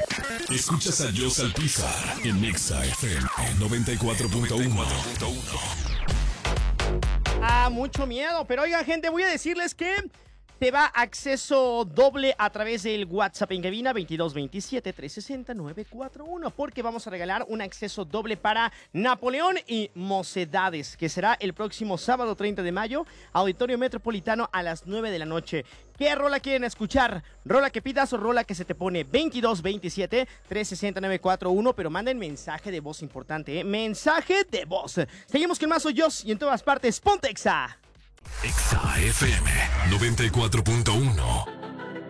Escuchas a Jos Alpizar en Nexa FM 94.1. Mucho miedo, pero oigan, gente, voy a decirles que te va acceso doble a través del WhatsApp en cabina 2227-360-941, porque vamos a regalar un acceso doble para Napoleón y Mocedades, que será el próximo sábado 30 de mayo, Auditorio Metropolitano a las 9 de la noche. ¿Qué rola quieren escuchar? ¿Rola que pidas o rola que se te pone? 2227-360-941, pero manden mensaje de voz importante, ¿eh? Mensaje de voz. Seguimos con más Soy Jos y en todas partes, ponte Exa. Exa FM 94.1.